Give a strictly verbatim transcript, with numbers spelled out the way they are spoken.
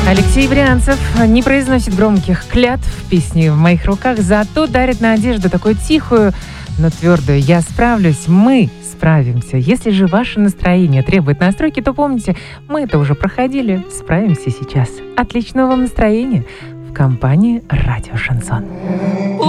Алексей Брянцев не произносит громких клятв в песне «В моих руках», зато дарит надежду такую тихую, но твердую. «Я справлюсь, мы справимся». Если же ваше настроение требует настройки, то помните, мы это уже проходили, справимся сейчас. Отличного вам настроения в компании «Радио Шансон».